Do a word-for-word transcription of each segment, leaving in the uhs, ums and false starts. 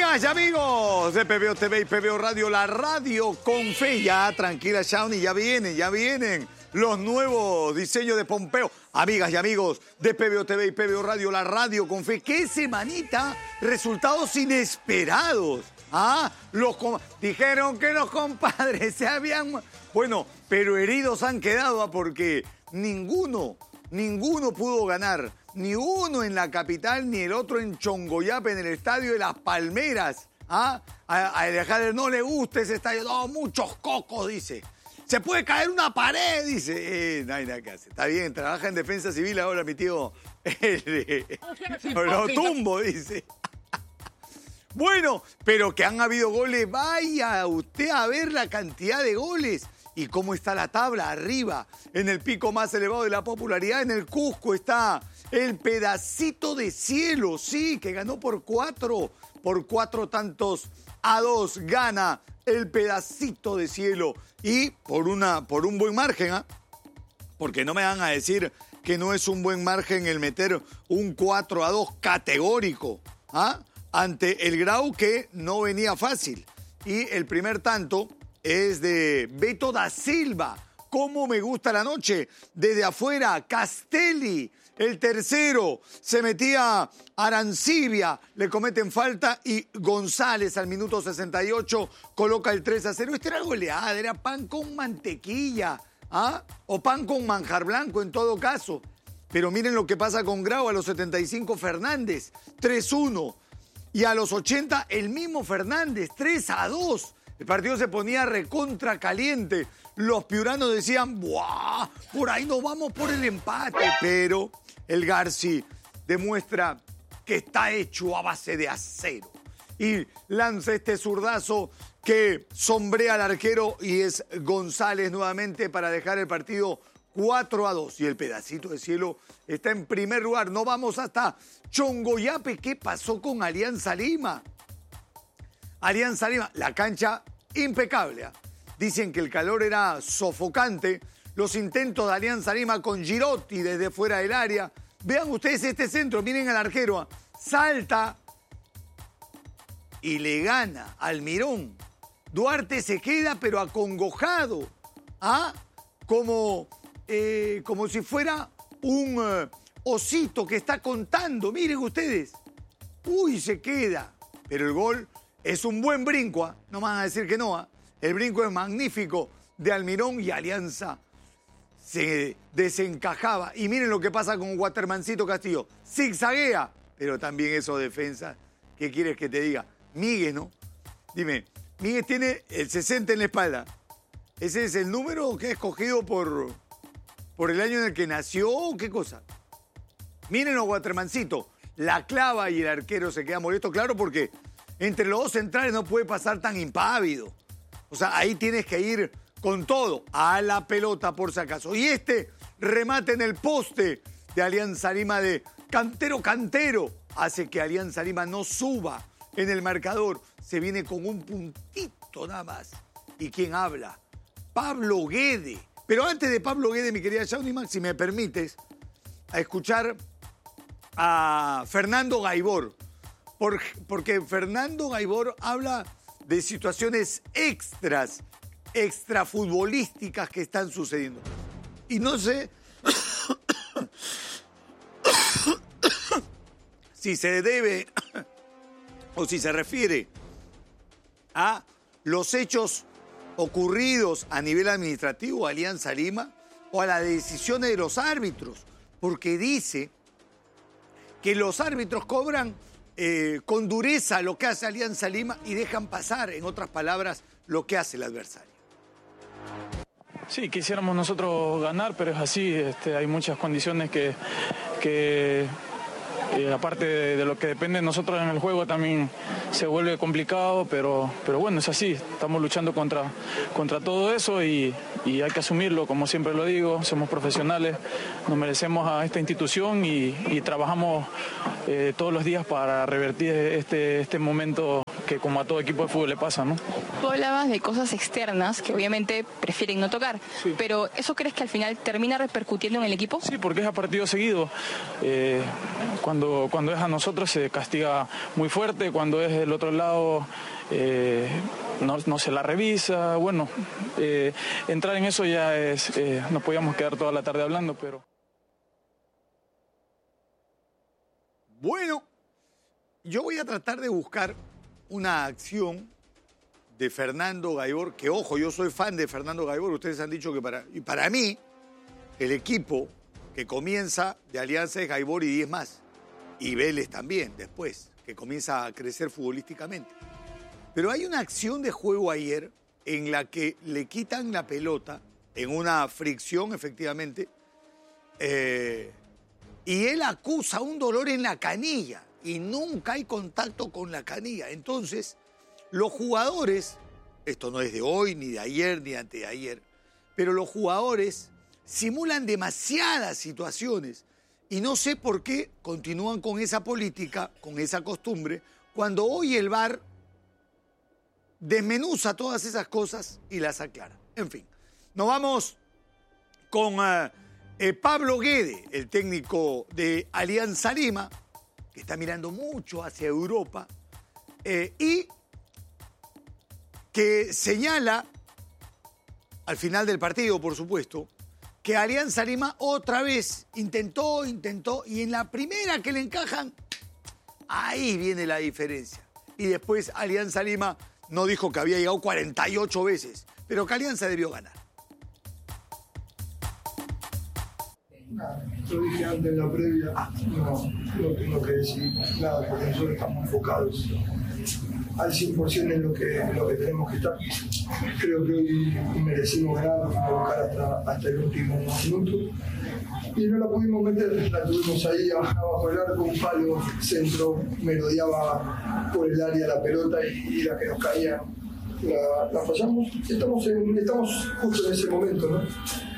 Amigas y amigos de P B O T V y P B O Radio, la radio con fe. Ya, tranquila, Shawnee, ya vienen, ya vienen los nuevos diseños de Pompeo. Amigas y amigos de P B O T V y P B O Radio, la radio con fe. ¡Qué semanita! Resultados inesperados. Ah, los dijeron que los compadres se habían... Bueno, pero heridos han quedado ¿ah? Porque ninguno, ninguno pudo ganar. Ni uno en la capital, ni el otro en Chongoyape, en el estadio de Las Palmeras. ¿Ah? A, a Alejandro no le gusta ese estadio. No, muchos cocos, dice. Se puede caer una pared, dice. Eh, no hay nada que hacer. Está bien, trabaja en defensa civil ahora, mi tío. Lo tumbo, dice. Bueno, pero que han habido goles. Vaya usted a ver la cantidad de goles. ¿Y cómo está la tabla? Arriba, en el pico más elevado de la popularidad, en el Cusco está el pedacito de cielo, sí, que ganó por cuatro, por cuatro tantos a dos, gana el pedacito de cielo. Y por, una, por un buen margen, ¿ah? Porque no me van a decir que no es un buen margen el meter un cuatro a dos categórico, ¿ah? Ante el Grau, que no venía fácil. Y el primer tanto es de Beto da Silva. ¿Cómo me gusta la noche? Desde afuera, Castelli. El tercero se metía Arancibia, le cometen falta y González al minuto sesenta y ocho coloca el tres a cero. Este era goleada, era pan con mantequilla, ¿ah? O pan con manjar blanco en todo caso. Pero miren lo que pasa con Grau a los setenta y cinco, Fernández, tres uno. Y a los ochenta, el mismo Fernández, tres a dos. El partido se ponía recontra caliente. Los piuranos decían, ¡buah! Por ahí nos vamos por el empate. Pero el Garci demuestra que está hecho a base de acero. Y lanza este zurdazo que sombrea al arquero y es González nuevamente para dejar el partido cuatro a dos. Y el pedacito de cielo está en primer lugar. No vamos hasta Chongoyape. ¿Qué pasó con Alianza Lima? Alianza Lima, la cancha impecable. ¿eh? Dicen que el calor era sofocante. Los intentos de Alianza Lima con Girotti desde fuera del área. Vean ustedes este centro, miren al arquero. ¿eh? Salta y le gana al Mirón. Duarte se queda pero acongojado. ¿Ah? Como, eh, como si fuera un uh, osito que está contando. Miren ustedes. Uy, se queda. Pero el gol... es un buen brinco, ¿eh? No me van a decir que no. ¿eh? El brinco es magnífico de Almirón y Alianza se desencajaba. Y miren lo que pasa con Watermancito Castillo. Zigzaguea, pero también eso defensa. ¿Qué quieres que te diga? Miguel, ¿no? Dime, Miguel tiene el sesenta en la espalda. ¿Ese es el número que ha escogido por, por el año en el que nació o qué cosa? Miren a Watermancito. La clava y el arquero se queda molesto, claro, porque... entre los dos centrales no puede pasar tan impávido. O sea, ahí tienes que ir con todo, a la pelota por si acaso. Y este remate en el poste de Alianza Lima de Cantero Cantero hace que Alianza Lima no suba en el marcador. Se viene con un puntito nada más. ¿Y quién habla? Pablo Guede. Pero antes de Pablo Guede, mi querida Shawnee Max, si me permites, a escuchar a Fernando Gaibor. Porque Fernando Gaibor habla de situaciones extras, extrafutbolísticas que están sucediendo. Y no sé si se debe o si se refiere a los hechos ocurridos a nivel administrativo, Alianza Lima, o a las decisiones de los árbitros. Porque dice que los árbitros cobran... Eh, con dureza lo que hace Alianza Lima y dejan pasar, en otras palabras, lo que hace el adversario. Sí, quisiéramos nosotros ganar, pero es así. Este, hay muchas condiciones que, que eh, aparte de, de lo que depende de nosotros en el juego, también se vuelve complicado, pero, pero bueno, es así. Estamos luchando contra, contra todo eso y, y hay que asumirlo, como siempre lo digo. Somos profesionales, nos merecemos a esta institución y, y trabajamos eh, todos los días para revertir este, este momento que como a todo equipo de fútbol le pasa, ¿no? Tú hablabas de cosas externas que obviamente prefieren no tocar, sí. Pero ¿eso crees que al final termina repercutiendo en el equipo? Sí, porque es a partido seguido. Eh, cuando, cuando es a nosotros se castiga muy fuerte, cuando es del otro lado eh, no, no se la revisa. Bueno, eh, entrar en eso ya es... Eh, nos podíamos quedar toda la tarde hablando, pero... Bueno, yo voy a tratar de buscar una acción de Fernando Gaibor, que ojo, yo soy fan de Fernando Gaibor, ustedes han dicho que para, y para mí, el equipo que comienza de Alianza es Gaibor y diez más, y Vélez también después, que comienza a crecer futbolísticamente. Pero hay una acción de juego ayer en la que le quitan la pelota, en una fricción efectivamente, eh, y él acusa un dolor en la canilla, y nunca hay contacto con la canilla. Entonces, los jugadores, esto no es de hoy, ni de ayer, ni antes de ayer, pero los jugadores simulan demasiadas situaciones y no sé por qué continúan con esa política, con esa costumbre, cuando hoy el V A R desmenuza todas esas cosas y las aclara. En fin, nos vamos con uh, eh, Pablo Guede, el técnico de Alianza Lima, que está mirando mucho hacia Europa, eh, y que señala, al final del partido, por supuesto, que Alianza Lima otra vez intentó, intentó, y en la primera que le encajan, ahí viene la diferencia. Y después Alianza Lima no dijo que había llegado cuarenta y ocho veces, pero que Alianza debió ganar. Lo dije antes en la previa, no, no tengo que decir nada porque nosotros estamos enfocados al cien por ciento en lo que, en lo que tenemos que estar. Creo que hoy merecimos ganar, nos fuimos a buscar hasta, hasta el último minuto y no la pudimos meter, la tuvimos ahí abajo del arco, un palo, centro, merodeaba por el área la pelota y, y la que nos caía la, la fallamos. Estamos, en, estamos justo en ese momento, ¿no?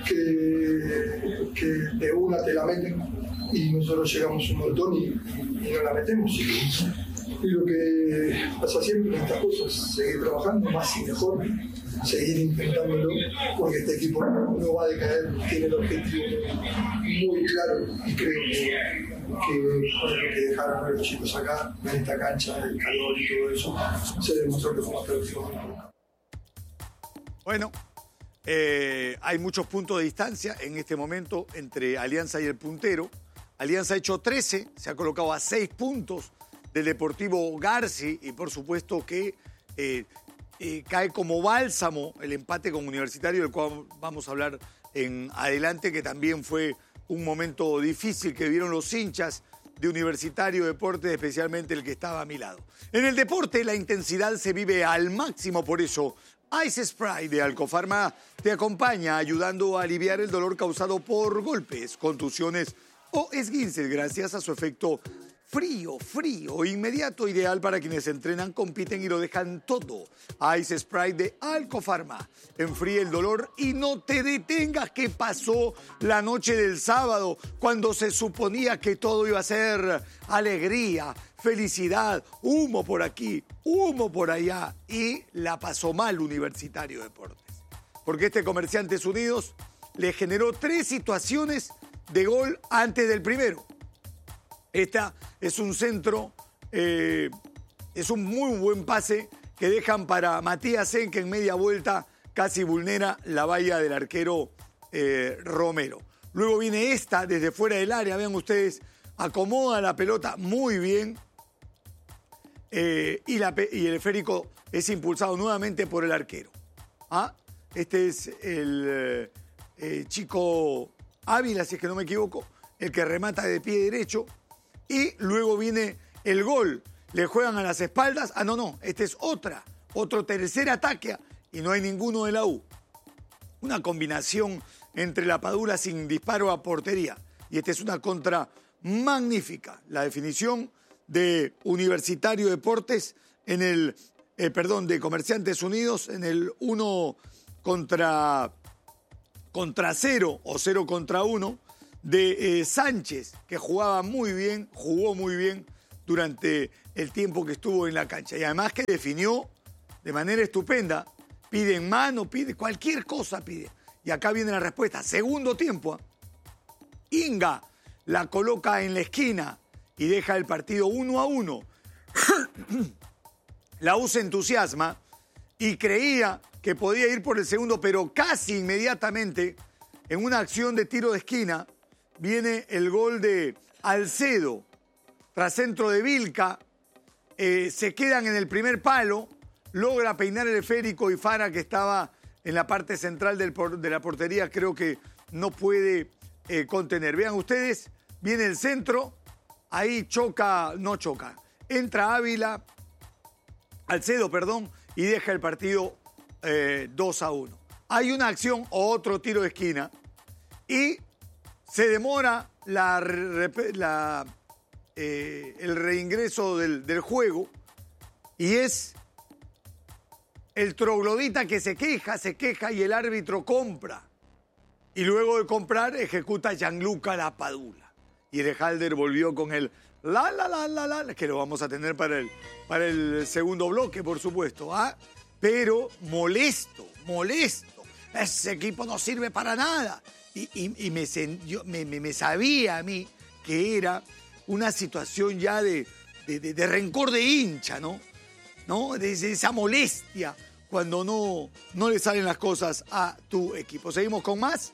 Que, que de una te la meten y nosotros llegamos un montón y, y no la metemos. Y lo que pasa siempre en estas cosas, seguir trabajando más y mejor, seguir intentándolo, porque este equipo no va a decaer, tiene el objetivo muy claro y creo que, que con lo que dejaron a los chicos acá, en esta cancha, el calor y todo eso, se demostró que fuimos productivos. Bueno, eh, hay muchos puntos de distancia en este momento entre Alianza y el puntero. Alianza ha hecho trece, se ha colocado a seis puntos del Deportivo Garci y por supuesto que eh, eh, cae como bálsamo el empate con Universitario, del cual vamos a hablar en adelante, que también fue un momento difícil que vieron los hinchas de Universitario Deportes, especialmente el que estaba a mi lado. En el deporte la intensidad se vive al máximo, por eso Ice Spray de Alcofarma te acompaña ayudando a aliviar el dolor causado por golpes, contusiones o esguinces gracias a su efecto frío, frío, inmediato, ideal para quienes entrenan, compiten y lo dejan todo. Ice Spray de Alcofarma. Enfríe el dolor y no te detengas. ¿Qué pasó la noche del sábado cuando se suponía que todo iba a ser alegría, felicidad, humo por aquí, humo por allá? Y la pasó mal Universitario Deportes. Porque este Comerciantes Unidos le generó tres situaciones de gol antes del primero. Esta es un centro, eh, es un muy buen pase que dejan para Matías Sen, que en media vuelta casi vulnera la valla del arquero eh, Romero. Luego viene esta desde fuera del área, vean ustedes, acomoda la pelota muy bien eh, y, la, y el esférico es impulsado nuevamente por el arquero. ¿Ah? Este es el eh, eh, chico Ávila, si es que no me equivoco, el que remata de pie derecho. Y luego viene el gol. Le juegan a las espaldas. Ah, no, no. Este es otra. Otro tercer ataque. Y no hay ninguno de la U. Una combinación entre la Padula sin disparo a portería. Y esta es una contra magnífica. La definición de Universitario Deportes en el... Eh, perdón, de Comerciantes Unidos en el uno contra, contra cero o cero contra uno. De eh, Sánchez, que jugaba muy bien, jugó muy bien durante el tiempo que estuvo en la cancha. Y además que definió de manera estupenda. Pide en mano, pide cualquier cosa, pide. Y acá viene la respuesta. Segundo tiempo. ¿eh? Inga la coloca en la esquina y deja el partido uno a uno. La U se entusiasma y creía que podía ir por el segundo, pero casi inmediatamente, en una acción de tiro de esquina, viene el gol de Alcedo. Tras centro de Vilca, eh, se quedan en el primer palo, logra peinar el esférico y Fara, que estaba en la parte central del por, de la portería, creo que no puede eh, contener. Vean ustedes, viene el centro, ahí choca, no choca, entra Ávila, Alcedo, perdón, y deja el partido eh, dos a uno. Hay una acción o otro tiro de esquina y se demora la, la, eh, el reingreso del, del juego y es el troglodita que se queja, se queja y el árbitro compra. Y luego de comprar ejecuta Gianluca Lapadula. Y Erejalder volvió con el la, la, la, la, la, que lo vamos a tener para el, para el segundo bloque, por supuesto. ¿ah? Pero molesto, molesto. Ese equipo no sirve para nada. Y, y, y me, yo, me, me, me sabía a mí que era una situación ya de, de, de, de rencor de hincha, ¿no? ¿no? De, de esa molestia cuando no, no le salen las cosas a tu equipo. Seguimos con más.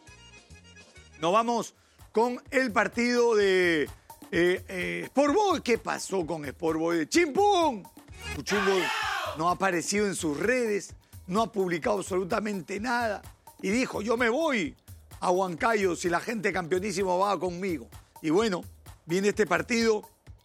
Nos vamos con el partido de eh, eh, Sport Boys. ¿Qué pasó con Sport Boys? ¡Chimpún! Cuchungo no ha aparecido en sus redes, no ha publicado absolutamente nada y dijo, yo me voy a Huancayo si la gente campeonísimo va conmigo. Y bueno, viene este partido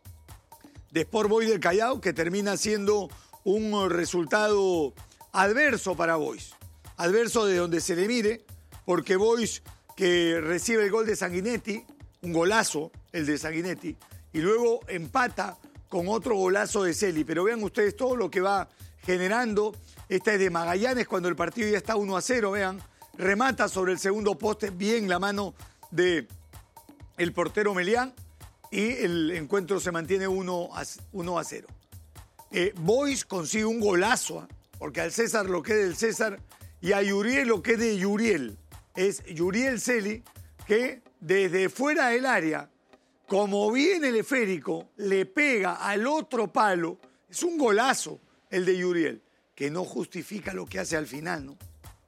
de Sport Boys del Callao que termina siendo un resultado adverso para Boys. Adverso de donde se le mire, porque Boys, que recibe el gol de Sanguinetti, un golazo, el de Sanguinetti, y luego empata con otro golazo de Celi. Pero vean ustedes todo lo que va generando. Esta es de Magallanes cuando el partido ya está uno a cero, vean. Remata sobre el segundo poste, bien la mano de el portero Melián, y el encuentro se mantiene uno a cero. Eh, Boys consigue un golazo, ¿eh? Porque al César lo que es del César y a Yuriel lo que es de Yuriel. Es Yuriel Celi que desde fuera del área, como viene el esférico, le pega al otro palo. Es un golazo el de Yuriel, que no justifica lo que hace al final, ¿no?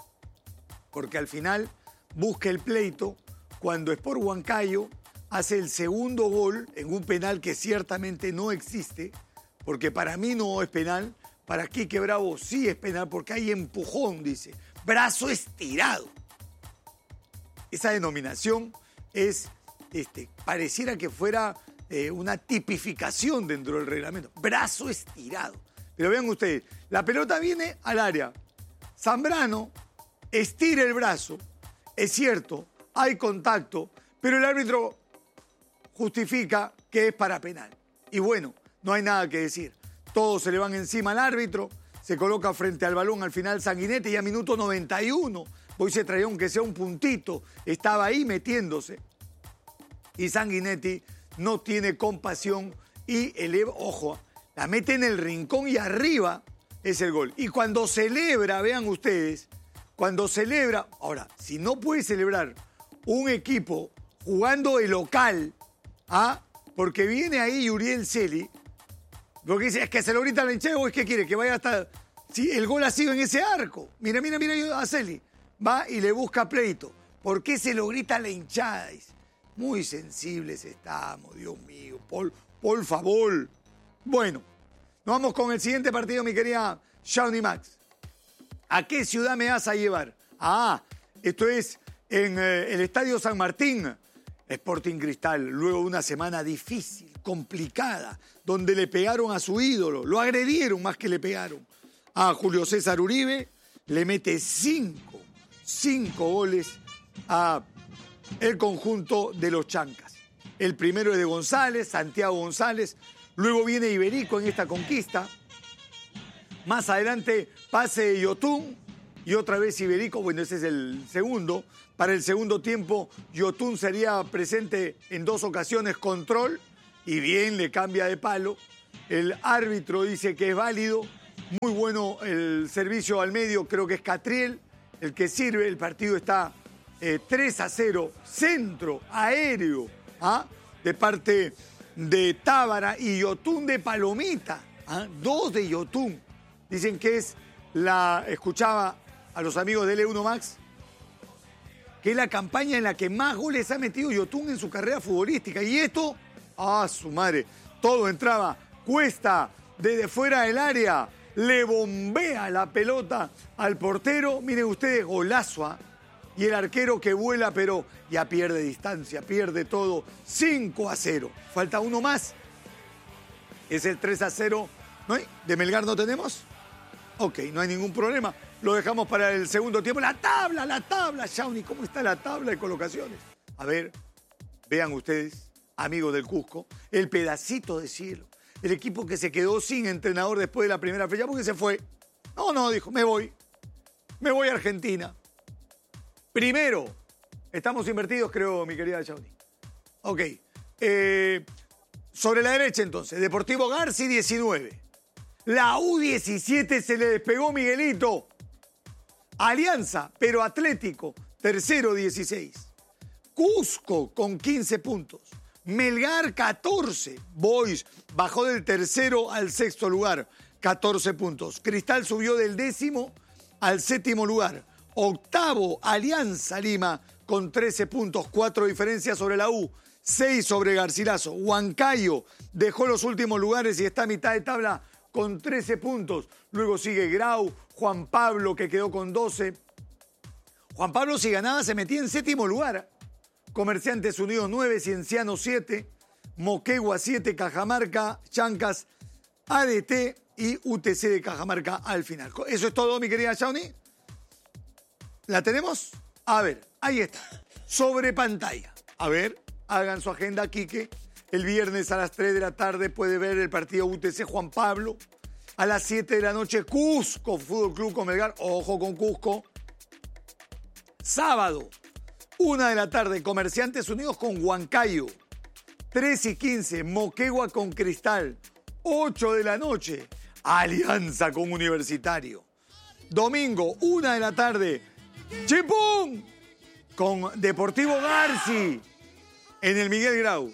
Porque al final busca el pleito cuando Sport Huancayo hace el segundo gol en un penal que ciertamente no existe, porque para mí no es penal, para Quique Bravo sí es penal, porque hay empujón, dice, brazo estirado. Esa denominación es, este, pareciera que fuera eh, una tipificación dentro del reglamento, brazo estirado. Pero vean ustedes, la pelota viene al área, Zambrano estira el brazo, es cierto, hay contacto, pero el árbitro justifica que es para penal. Y bueno, no hay nada que decir. Todos se le van encima al árbitro, se coloca frente al balón al final Sanguinetti y a minuto noventa y uno, Boys se traía aunque sea un puntito, estaba ahí metiéndose. Y Sanguinetti no tiene compasión y eleva, ojo, la mete en el rincón y arriba es el gol. Y cuando celebra, vean ustedes, cuando celebra, ahora, si no puede celebrar un equipo jugando de local, ¿ah? Porque viene ahí Yuriel Celi, porque dice, es que se lo grita al hinchada o es que quiere que vaya hasta... Sí, el gol ha sido en ese arco. Mira, mira, mira a Celi. Va y le busca pleito. ¿Por qué se lo grita a la hinchada? Dice, muy sensibles estamos, Dios mío. Por, por favor. Bueno, nos vamos con el siguiente partido, mi querida Shawnee Max. ¿A qué ciudad me vas a llevar? Ah, esto es en eh, el Estadio San Martín. Sporting Cristal, luego de una semana difícil, complicada, donde le pegaron a su ídolo, lo agredieron más que le pegaron. A Julio César Uribe le mete cinco, cinco goles a el conjunto de los Chancas. El primero es de González, Santiago González, luego viene Iberico en esta conquista. Más adelante pase de Yotún y otra vez Iberico, bueno, ese es el segundo. Para el segundo tiempo, Yotún sería presente en dos ocasiones, control, y bien le cambia de palo. El árbitro dice que es válido. Muy bueno el servicio al medio, creo que es Catriel el que sirve. El partido está eh, tres a cero, centro aéreo ¿ah? de parte de Tábara y Yotún de Palomita. ¿ah? Dos de Yotún. Dicen que es la, escuchaba a los amigos de L uno Max, que es la campaña en la que más goles ha metido Yotún en su carrera futbolística. Y esto, ¡ah, su madre! Todo entraba, Cuesta desde fuera del área, le bombea la pelota al portero. Miren ustedes, golazo, ¿ah? Y el arquero que vuela, pero ya pierde distancia, pierde todo. cinco a cero. Falta uno más. Es el tres a cero. ¿No hay? ¿De Melgar no tenemos? Ok, no hay ningún problema. Lo dejamos para el segundo tiempo. La tabla, la tabla, Shawnee. ¿Cómo está la tabla de colocaciones? A ver, vean ustedes, amigos del Cusco, el pedacito de cielo. El equipo que se quedó sin entrenador después de la primera fecha porque se fue. No, no, dijo, me voy. Me voy a Argentina. Primero, estamos invertidos, creo, mi querida Shawnee. Ok. Eh, sobre la derecha, entonces, Deportivo Garci, diecinueve. La U diecisiete se le despegó Miguelito. Alianza, pero Atlético, tercero, dieciséis. Cusco con quince puntos. Melgar, catorce. Boys bajó del tercero al sexto lugar, catorce puntos. Cristal subió del décimo al séptimo lugar. Octavo, Alianza Lima con trece puntos, cuatro diferencias sobre la U, seis sobre Garcilaso. Huancayo dejó los últimos lugares y está a mitad de tabla con trece puntos. Luego sigue Grau, Juan Pablo que quedó con doce. Juan Pablo si ganaba se metía en séptimo lugar. Comerciantes Unidos nueve, Cienciano siete, Moquegua siete, Cajamarca, Chancas, A D T y U T C de Cajamarca al final. Eso es todo, mi querida Shawnee. ¿La tenemos? A ver, ahí está. Sobre pantalla. A ver, hagan su agenda, Quique. El viernes a las tres de la tarde puede ver el partido U T C Juan Pablo. A las siete de la noche, Cusco Fútbol Club con Melgar. Ojo con Cusco. Sábado, una de la tarde, Comerciantes Unidos con Huancayo. tres y quince, Moquegua con Cristal. ocho de la noche, Alianza con Universitario. Domingo, una de la tarde, Chipún con Deportivo Garci en el Miguel Grau.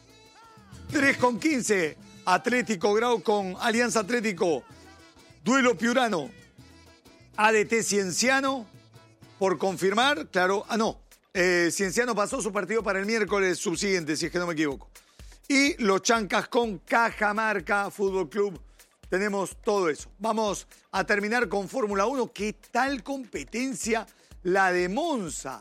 tres con quince, Atlético Grau con Alianza Atlético. Duelo Piurano. A D T Cienciano por confirmar, claro. Ah, no. Eh, Cienciano pasó su partido para el miércoles subsiguiente, si es que no me equivoco. Y los Chancas con Cajamarca Fútbol Club. Tenemos todo eso. Vamos a terminar con Fórmula uno. ¿Qué tal competencia la de Monza?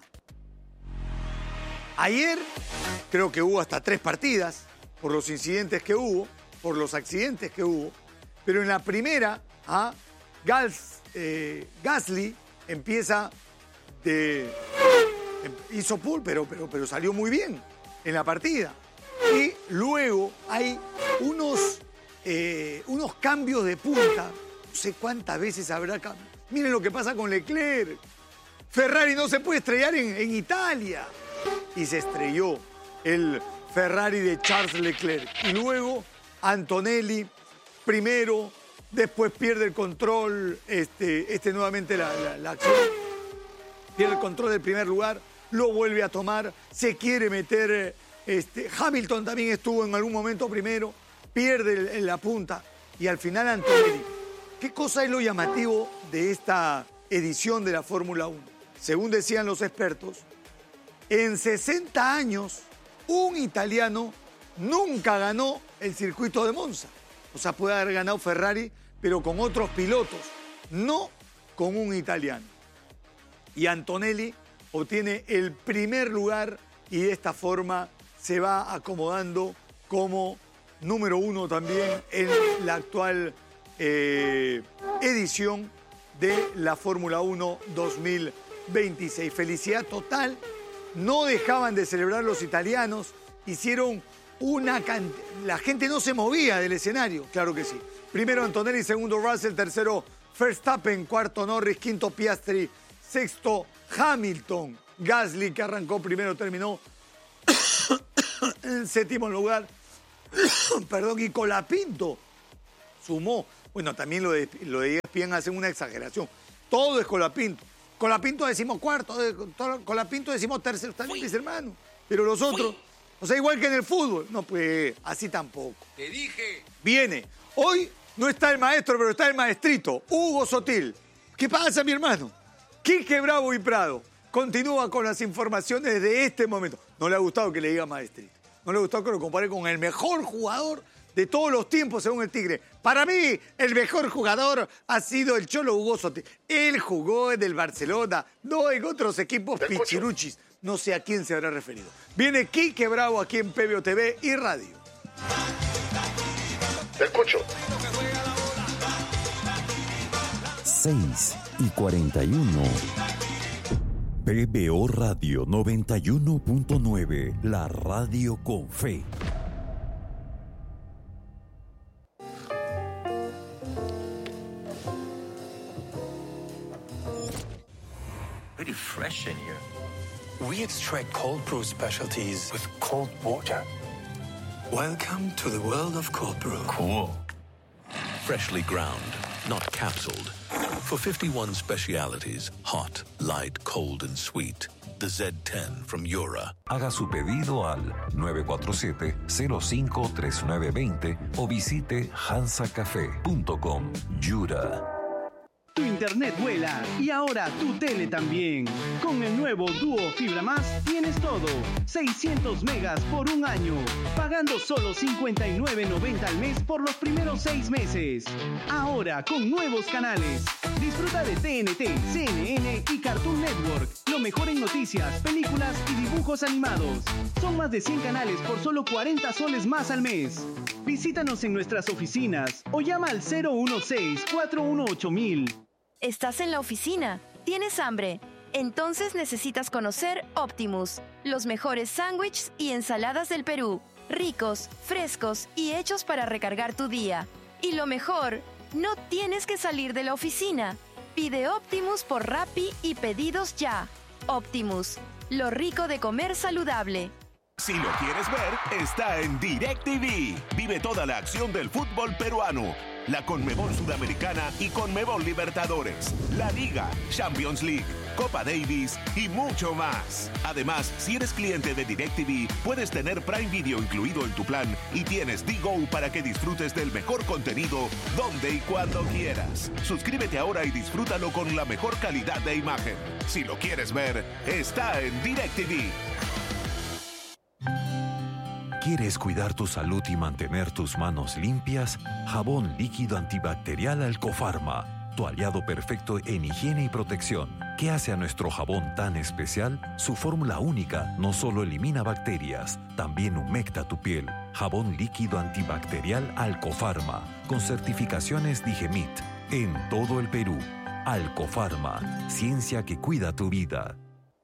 Ayer creo que hubo hasta tres partidas por los incidentes que hubo, por los accidentes que hubo. Pero en la primera, ¿ah? Gals, eh, Gasly empieza de... hizo pole, pero, pero, pero salió muy bien en la partida. Y luego hay unos, eh, unos cambios de punta. No sé cuántas veces habrá cambiado. Miren lo que pasa con Leclerc. Ferrari no se puede estrellar en, en Italia. Y se estrelló el Ferrari de Charles Leclerc. Y luego Antonelli, primero, después pierde el control, este, este nuevamente la, la, la acción. Pierde el control del primer lugar, lo vuelve a tomar, se quiere meter. Este, Hamilton también estuvo en algún momento primero, pierde el, el, la punta y al final Antonelli. ¿Qué cosa es lo llamativo de esta edición de la Fórmula uno? Según decían los expertos, en sesenta años un italiano nunca ganó el circuito de Monza. O sea, puede haber ganado Ferrari, pero con otros pilotos, no con un italiano. Y Antonelli obtiene el primer lugar y de esta forma se va acomodando como número uno también en la actual eh, edición de la Fórmula uno dos mil veintiséis. Felicidad total. No dejaban de celebrar los italianos. Hicieron una cantidad. La gente no se movía del escenario, claro que sí. Primero Antonelli, segundo Russell, tercero Verstappen, cuarto Norris, quinto Piastri, sexto Hamilton. Gasly, que arrancó primero, terminó en séptimo lugar. Perdón, y Colapinto sumó. Bueno, también lo de, lo de E S P N hacen una exageración. Todo es Colapinto. Colapinto decimos cuarto, Colapinto decimos tercero, también mis hermanos. Pero los otros, Fui. o sea, igual que en el fútbol. No, pues, así tampoco. Te dije. Viene. Hoy no está el maestro, pero está el maestrito, Hugo Sotil. ¿Qué pasa, mi hermano? Quique Bravo y Prado continúa con las informaciones de este momento. No le ha gustado que le diga maestrito. No le ha gustado que lo compare con el mejor jugador de todos los tiempos, según el Tigre. Para mí, el mejor jugador ha sido el Cholo Hugo Sotil. Él jugó en el Barcelona, no en otros equipos pichiruchis. No sé a quién se habrá referido. Viene Quique Bravo aquí en P B O T V y Radio. Te escucho. seis y cuarenta y uno. P B O Radio noventa y uno punto nueve, la radio con fe. Very fresh in here. We extract cold brew specialties with cold water. Welcome to the world of cold brew. Cool. Freshly ground, not capsuled. For fifty-one specialities, hot, light, cold, and sweet. The Z ten from Yura. Haga su pedido al nueve cuatro siete, cero cinco tres nueve dos cero o visite hansa café punto com. Yura. Tu internet vuela y ahora tu tele también. Con el nuevo Duo Fibra Más tienes todo. seiscientos megas por un año. Pagando solo cincuenta y nueve noventa al mes por los primeros seis meses. Ahora con nuevos canales. Disfruta de T N T, C N N y Cartoon Network. Lo mejor en noticias, películas y dibujos animados. Son más de cien canales por solo cuarenta soles más al mes. Visítanos en nuestras oficinas o llama al cero uno seis, cuatro uno ocho mil. ¿Estás en la oficina? ¿Tienes hambre? Entonces necesitas conocer Optimus, los mejores sándwiches y ensaladas del Perú, ricos, frescos y hechos para recargar tu día. Y lo mejor, no tienes que salir de la oficina. Pide Optimus por Rappi y pedidos ya. Optimus, lo rico de comer saludable. Si lo quieres ver, está en DirecTV. Vive toda la acción del fútbol peruano. La Conmebol Sudamericana y Conmebol Libertadores, la Liga, Champions League, Copa Davis y mucho más. Además, si eres cliente de DirecTV, puedes tener Prime Video incluido en tu plan y tienes D-Go para que disfrutes del mejor contenido donde y cuando quieras. Suscríbete ahora y disfrútalo con la mejor calidad de imagen. Si lo quieres ver, está en DirecTV. ¿Quieres cuidar tu salud y mantener tus manos limpias? Jabón líquido antibacterial Alcofarma, tu aliado perfecto en higiene y protección. ¿Qué hace a nuestro jabón tan especial? Su fórmula única no solo elimina bacterias, también humecta tu piel. Jabón líquido antibacterial Alcofarma, con certificaciones Digemit, en todo el Perú. Alcofarma, ciencia que cuida tu vida.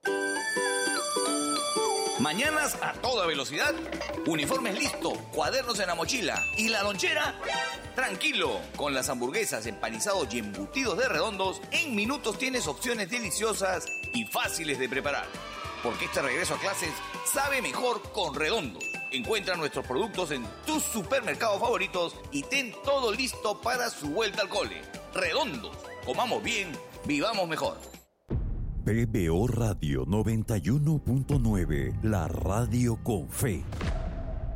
Mañanas a toda velocidad, uniformes listo, cuadernos en la mochila y la lonchera. Tranquilo, con las hamburguesas, empanizados y embutidos de Redondos, en minutos tienes opciones deliciosas y fáciles de preparar. Porque este regreso a clases sabe mejor con Redondos. Encuentra nuestros productos en tus supermercados favoritos y ten todo listo para su vuelta al cole. Redondos, comamos bien, vivamos mejor. P B O Radio noventa y uno punto nueve, la radio con fe.